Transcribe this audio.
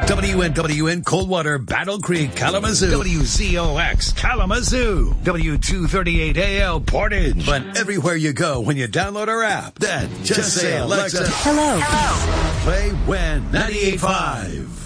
WNWN Coldwater, Battle Creek, Kalamazoo. WZOX, Kalamazoo. W238AL, Portage. But everywhere you go when you download our app, just say, Alexa, Hello. Play When 98.5.